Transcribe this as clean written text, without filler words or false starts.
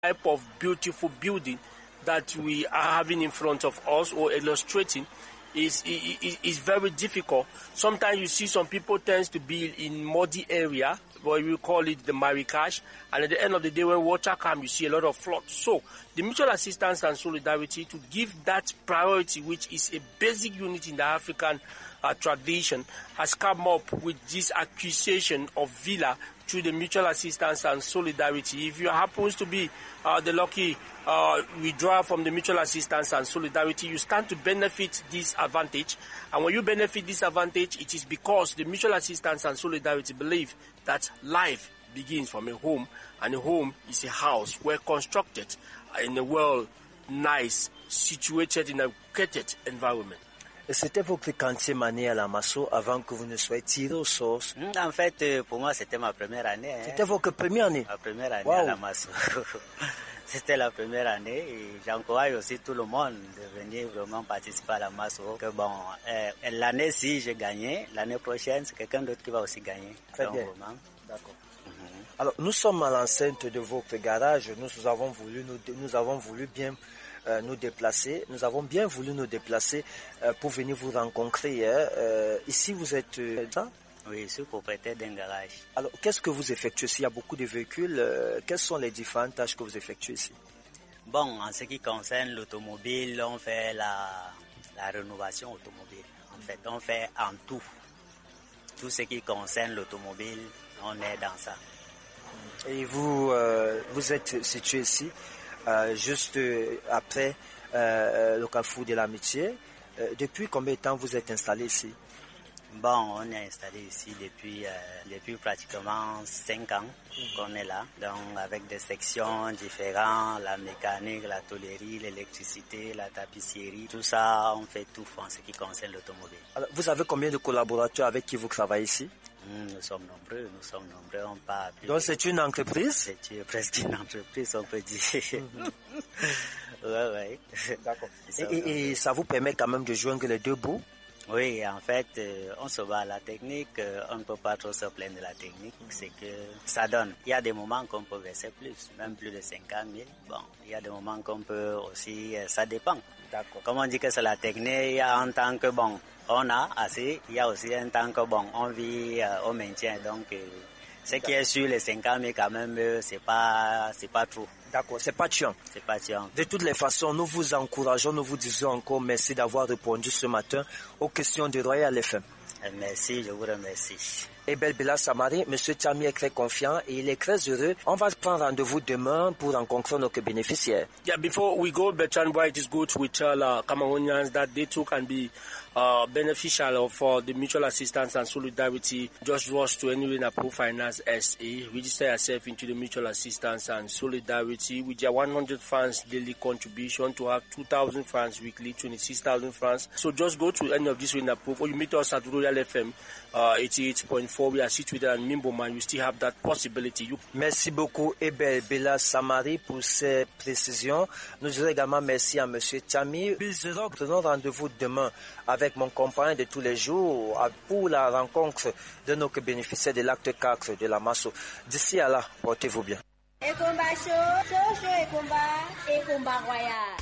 type of beautiful building that we are having in front of us or illustrating is very difficult. Sometimes you see some people tend to build in muddy area, but we call it the marikage, and at the end of the day when water comes you see a lot of flood. So the mutual assistance and solidarity to give that priority, which is a basic unit in the African tradition, has come up with this acquisition of villa through the mutual assistance and solidarity. If you happens to be the lucky withdrawer from the mutual assistance and solidarity, you stand to benefit this advantage. And when you benefit this advantage, it is because the mutual assistance and solidarity believe that life begins from a home, and a home is a house well constructed in a well nice, situated in a gated environment. C'était votre quantième année à la Masso avant que vous ne soyez tiré au sort? En fait, pour moi, c'était ma première année. C'était votre première année? Ma première année à la Masso. C'était la première année et j'encourage aussi tout le monde de venir vraiment participer à la Masso. Que bon, l'année-ci, j'ai gagné. L'année prochaine, c'est quelqu'un d'autre qui va aussi gagner. Très bien. D'accord. Alors, nous sommes à l'enceinte de votre garage. Nous avons voulu bien nous déplacer. Nous avons bien voulu nous déplacer pour venir vous rencontrer. Ici, vous êtes ça? Oui, je suis propriétaire d'un garage. Alors, qu'est-ce que vous effectuez ici? Il y a beaucoup de véhicules. Quelles sont les différentes tâches que vous effectuez ici? Bon, en ce qui concerne l'automobile, on fait la rénovation automobile. En fait, on fait en tout. Tout ce qui concerne l'automobile, on est dans ça. Et vous êtes situé ici, juste après le carrefour de l'Amitié. Depuis combien de temps vous êtes installé ici? Bon, on est installé ici depuis pratiquement 5 ans qu'on est là. Donc avec des sections différentes, la mécanique, la tôlerie, l'électricité, la tapisserie, tout ça, on fait tout en ce qui concerne l'automobile. Alors, vous avez combien de collaborateurs avec qui vous travaillez ici? Nous sommes nombreux, on part. Donc c'est une entreprise? C'est presque une entreprise, on peut dire. Ouais. D'accord. Et ça vous permet quand même de joindre les deux bouts? Oui, en fait, on se bat à la technique, on ne peut pas trop se plaindre de la technique, c'est que ça donne. Il y a des moments qu'on peut verser plus, même plus de 50 000. Bon, il y a des moments qu'on peut aussi, ça dépend. D'accord. Comme on dit que c'est la technique, il y a un temps que bon, on a assez, il y a aussi un temps que bon, on vit au maintien. Donc, ce qui est sur les 50 000 quand même, c'est pas trop. D'accord, c'est pas chiant. C'est pas chiant. De toutes les façons, nous vous encourageons, nous vous disons encore merci d'avoir répondu ce matin aux questions de Royal FM. Merci, je vous remercie. Ebel Bella Samari, Monsieur Tchami est très confiant et il est très heureux. On va prendre rendez-vous demain pour rencontrer nos bénéficiaires. Yeah, before we go, Bertrand, why it is good to tell Cameroonians that they too can be beneficial for the mutual assistance and solidarity. Just rush to anywhere approved finance SA. Register yourself into the mutual assistance and solidarity with your 100 francs daily contribution to have 2,000 francs weekly, 26,000 francs. So just go to any of these when approved, or you meet us at Royal FM 88.4. We are situated at Mimboman. You still have that possibility. Merci beaucoup, Ebel Bella Samari, pour ces précisions. Nous disons également merci à Monsieur Tchami. Prenons rendez-vous demain avec mon compagnon de tous les jours pour la rencontre de nos bénéficiaires de l'acte 4 de la Masso. D'ici à là, portez-vous bien. Et combat chaud, et combat royal.